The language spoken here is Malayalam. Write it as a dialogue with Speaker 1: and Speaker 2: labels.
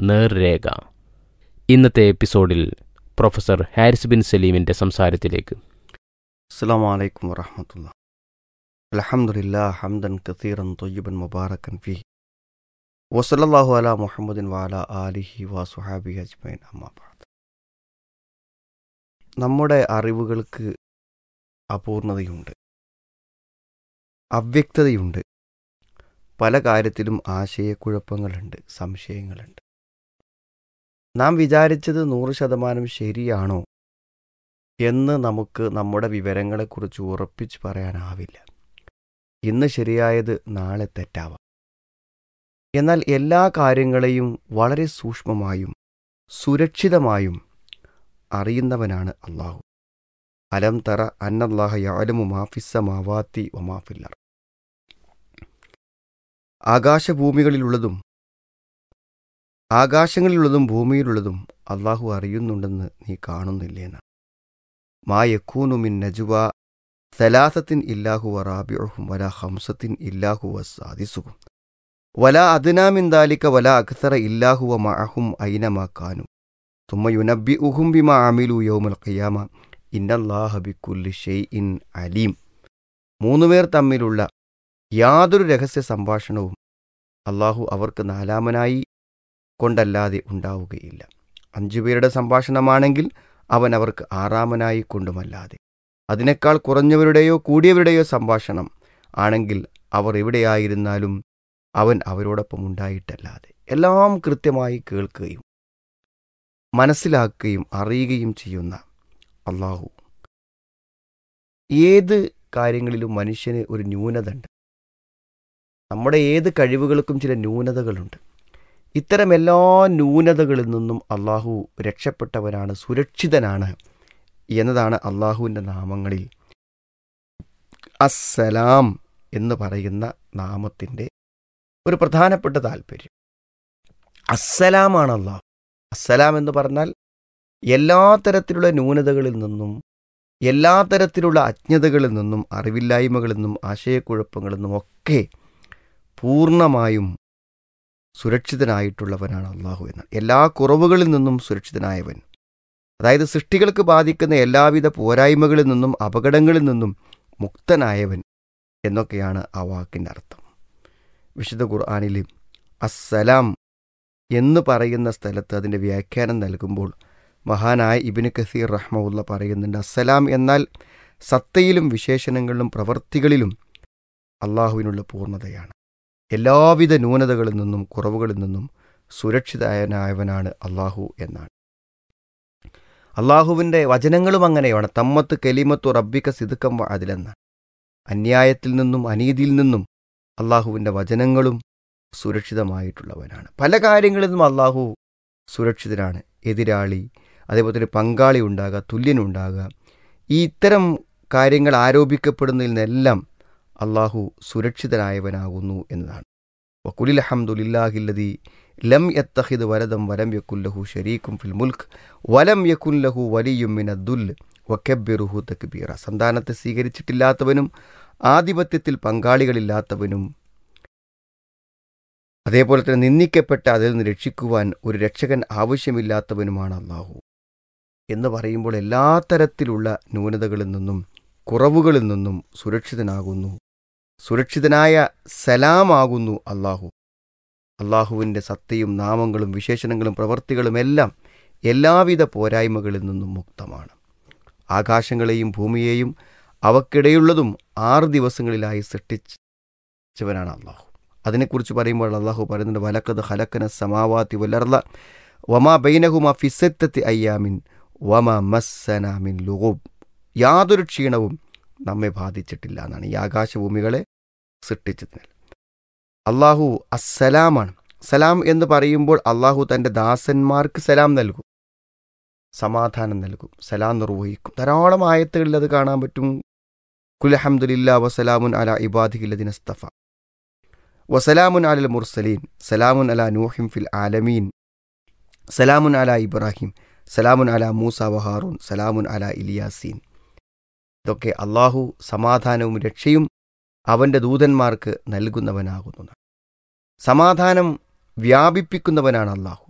Speaker 1: നേർരേഖ. ഇന്നത്തെ എപ്പിസോഡിൽ പ്രൊഫസർ ഹാരിസ് ബിൻ സലീമിൻ്റെ സംസാരത്തിലേക്ക്.
Speaker 2: അസ്സലാമു അലൈക്കും വറഹ്മത്തുള്ളാഹി. അൽഹംദുലില്ലാഹി ഹംദൻ കസീറൻ ത്വയ്യിബൻ മുബാറകൻ ഫീഹി വസല്ലല്ലാഹു അലാ മുഹമ്മദിൻ വഅലാ ആലിഹി വസ്വഹാബിഹി അജ്മഈൻ. അമ്മാ ബഅദ്. നമ്മുടെ അറിവുകൾക്ക് അപൂർണതയുണ്ട്, അവ്യക്തതയുണ്ട്. പല കാര്യത്തിലും ആശയക്കുഴപ്പങ്ങളുണ്ട്, സംശയങ്ങളുണ്ട്. നാം വിചാരിച്ചത് 100% ശരിയാണോ എന്ന് നമുക്ക് നമ്മുടെ വിവരങ്ങളെക്കുറിച്ച് ഉറപ്പിച്ച് പറയാനാവില്ല. ഇന്ന് ശരിയായത് നാളെ തെറ്റാവാം. എന്നാൽ എല്ലാ കാര്യങ്ങളെയും വളരെ സൂക്ഷ്മമായും സുരക്ഷിതമായും അറിയുന്നവനാണ് അല്ലാഹു. അലം തറ അന്നല്ലാഹ യഅലമു മാ ഫിസ്സമാവാതി വമാ ഫിൽ അർദ്. ആകാശങ്ങളിലുള്ളതും ഭൂമിയിലുള്ളതും അല്ലാഹു അറിയുന്നുണ്ടെന്ന് നീ കാണുന്നില്ലേന്ന. മാ യകൂനു മിൻ നജ്വാ സലാസത്തിൻ ഇല്ലാഹു വറാബിഉഹും വലാ ഖംസത്തിൻ ഇല്ലാഹു വസാദിസുഹും വലാ അദ്നാ മിൻ ദാലിക വലാ അക്സറ ഇല്ലാഹു വമഅഹും ഐനമാ കാനു തുമ്മ യുനബ്ബിഉഹും ബിമാ അമിലു യൗമൽ ഖിയാമ ഇന്നല്ലാഹ ബികുല്ലി ഷൈഇൻ അലീം. 3 പേർ തമ്മിലുള്ള യാതൊരു രഹസ്യ സംഭാഷണവും അല്ലാഹു അവർക്ക് നാലാമനായി കൊണ്ടല്ലാതെ ഉണ്ടാവുകയില്ല. 5 പേരുടെ സംഭാഷണമാണെങ്കിൽ അവൻ അവർക്ക് 6-മനായി കൊണ്ടുമല്ലാതെ. അതിനേക്കാൾ കുറഞ്ഞവരുടെയോ കൂടിയവരുടെയോ സംഭാഷണം ആണെങ്കിൽ അവർ എവിടെയായിരുന്നാലും അവൻ അവരോടൊപ്പം ഉണ്ടായിട്ടല്ലാതെ. എല്ലാം കൃത്യമായി കേൾക്കുകയും മനസ്സിലാക്കുകയും അറിയുകയും ചെയ്യുന്ന അല്ലാഹു. ഏത് കാര്യങ്ങളിലും മനുഷ്യന് ഒരു ന്യൂനത ഉണ്ട്. നമ്മുടെ ഏത് കഴിവുകൾക്കും ചില ന്യൂനതകളുണ്ട്. ഇത്തരം എല്ലാ ന്യൂനതകളിൽ നിന്നും അല്ലാഹു രക്ഷപ്പെട്ടവനാണ്, സുരക്ഷിതനാണ് എന്നതാണ് അല്ലാഹുവിൻ്റെ നാമങ്ങളിൽ അസ്സലാം എന്ന് പറയുന്ന നാമത്തിൻ്റെ ഒരു പ്രധാനപ്പെട്ട താല്പര്യം. അസ്സലാമാണ് അല്ലാഹു. അസ്സലാം എന്ന് പറഞ്ഞാൽ എല്ലാ തരത്തിലുള്ള ന്യൂനതകളിൽ നിന്നും, എല്ലാ തരത്തിലുള്ള അജ്ഞതകളിൽ നിന്നും, അറിവില്ലായ്മകളിൽ നിന്നും, ആശയക്കുഴപ്പങ്ങളിൽ നിന്നും ഒക്കെ പൂർണ്ണമായും സുരക്ഷിതനായിട്ടുള്ളവനാണ് അല്ലാഹു എന്നാണ്. എല്ലാ കുറവുകളിൽ നിന്നും സുരക്ഷിതനായവൻ, അതായത് സൃഷ്ടികൾക്ക് ബാധിക്കുന്ന എല്ലാവിധ പോരായ്മകളിൽ നിന്നും അപകടങ്ങളിൽ നിന്നും മുക്തനായവൻ എന്നൊക്കെയാണ് ആ വാക്കിൻ്റെ അർത്ഥം. വിശുദ്ധ ഖുർആനിൽ അസ്സലാം എന്ന് പറയുന്ന സ്ഥലത്ത് അതിൻ്റെ വ്യാഖ്യാനം നൽകുമ്പോൾ മഹാനായ ഇബ്നു കസീർ റഹ്മഹുല്ല പറയുന്നുണ്ട്, അസ്സലാം എന്നാൽ സത്തയിലും വിശേഷണങ്ങളിലും പ്രവൃത്തികളിലും അല്ലാഹുവിനുള്ള പൂർണ്ണതയാണ്. എല്ലാവിധ ന്യൂനതകളിൽ നിന്നും കുറവുകളിൽ നിന്നും സുരക്ഷിതനായവനാണ് അല്ലാഹു എന്നാണ്. അല്ലാഹുവിൻ്റെ വചനങ്ങളും അങ്ങനെയാണ്. തമ്മത്ത് കലിമത്തു റബ്ബിക സിദ്ഖം വ അദ്ലെന്നാണ്. അന്യായത്തിൽ നിന്നും അനീതിയിൽ നിന്നും അല്ലാഹുവിൻ്റെ വചനങ്ങളും സുരക്ഷിതമായിട്ടുള്ളവനാണ്. പല കാര്യങ്ങളിൽ നിന്നും അല്ലാഹു സുരക്ഷിതനാണ്. എതിരാളി, അതേപോലെ തന്നെ പങ്കാളി ഉണ്ടാകുക, തുല്യനുണ്ടാകുക, ഈ ഇത്തരം കാര്യങ്ങൾ ആരോപിക്കപ്പെടുന്നതിൽ നിന്നെല്ലാം അല്ലാഹു സുരക്ഷിതനായവനാകുന്നു എന്നതാണ്. വഖുലിൽ ഹംദുലില്ലാഹില്ലദീ ലം യത്തഖിദ് വലദൻ വലം യകുൻ ലഹു ശരീകുൻ ഫിൽ മുൽക്ക് വലം യകുൻ ലഹു വലിയ്യുൻ മിനദ്ദുൽ വകബ്ബിറുഹു തക്ബീറ. സന്താനത്തെ സ്വീകരിച്ചിട്ടില്ലാത്തവനും ആധിപത്യത്തിൽ പങ്കാളികളില്ലാത്തവനും അതേപോലെ തന്നെ നിന്ദിക്കപ്പെട്ട അതിൽ നിന്ന് രക്ഷിക്കുവാൻ ഒരു രക്ഷകൻ ആവശ്യമില്ലാത്തവനുമാണ് അല്ലാഹു എന്ന് പറയുമ്പോൾ എല്ലാ തരത്തിലുള്ള ന്യൂനതകളിൽ നിന്നും കുറവുകളിൽ നിന്നും സുരക്ഷിതനാകുന്നു. സുരക്ഷിതനായ സലാമാകുന്നു അല്ലാഹു. അല്ലാഹുവിൻ്റെ സത്തയും നാമങ്ങളും വിശേഷണങ്ങളും പ്രവൃത്തികളും എല്ലാം എല്ലാവിധ പോരായ്മകളിൽ നിന്നും മുക്തമാണ്. ആകാശങ്ങളെയും ഭൂമിയെയും അവക്കിടയുള്ളതും 6 ദിവസങ്ങളിലായി സൃഷ്ടിച്ചവനാണ് അല്ലാഹു. അതിനെക്കുറിച്ച് പറയുമ്പോൾ അല്ലാഹു പറയുന്നുണ്ട്, വലഖദ് ഖലഖന സമാവാതി വൽഅർള വമാ ബൈനഹുമാ ഫി സിത്തത്തി അയ്യാമിൻ വമാ മസ്സനാ മിൻ ലുഗൂബ്. യാതൊരു ക്ഷീണവും നമ്മെ ബാധിച്ചിട്ടില്ല എന്നാണ് ഈ ആകാശഭൂമികളെ സൃഷ്ടിച്ചതിനാൽ. അല്ലാഹു അസ്സലാമാണ്. സലാം എന്ന് പറയുമ്പോൾ അല്ലാഹു തൻ്റെ ദാസന്മാർക്ക് സലാം നൽകും, സമാധാനം നൽകും, സലാം നിർവഹിക്കും. ധാരാളം ആയത്തുകളിൽ അത് കാണാൻ പറ്റും. ഖുൽ ഹംദുലില്ലാ വസലാമുൻ അലാ ഇബാദിഹില്ലദീന ഇസ്തഫ വസലാമുൻ അലൽ മുർസലീൻ സലാമുൻ അലാ നൂഹിൻ ഫിൽ ആലമീൻ സലാമുൻ അലാ ഇബ്രാഹിം സലാമുൻ അലാ മൂസ വഹാറൂൻ സലാമുൻ അലാ ഇലിയാസീൻ. ഇതൊക്കെ അല്ലാഹു സമാധാനവും രക്ഷയും അവൻ്റെ ദൂതന്മാർക്ക് നൽകുന്നവനാകുന്നു. സമാധാനം വ്യാപിപ്പിക്കുന്നവനാണ് അല്ലാഹു.